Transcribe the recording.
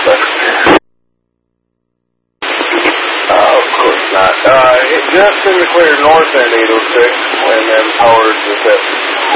Of course not. Just in the clear north end 806 when them powers is at